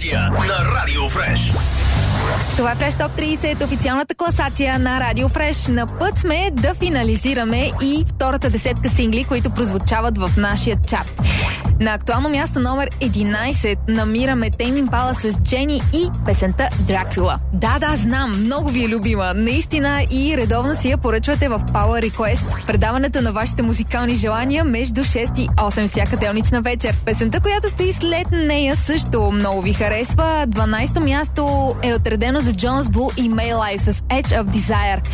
класация на Радио Фреш. Това е Фреш Топ 30, официалната класация на Радио Фреш. На път сме да финализираме и втората десетка сингли, които прозвучават в нашия чат. На актуално място номер 11 намираме Тейм Импала с Джени и песента Дракула. Да, знам, много ви е любима. Наистина и редовно си я поръчвате в Power Request. Предаването на вашите музикални желания между 6 и 8 всяка делнична вечер. Песента, която стои след нея, също много ви харесва. 12-то място е отредено за Джонс Бул и May Life с Edge of Desire.